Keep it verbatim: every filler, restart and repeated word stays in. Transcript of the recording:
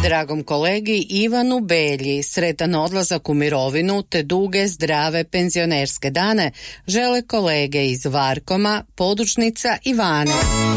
dragom kolegi Ivanu Belji sretan odlazak u mirovinu te duge, zdrave penzionerske dane žele kolege iz Varkoma, Podružnica i Vane.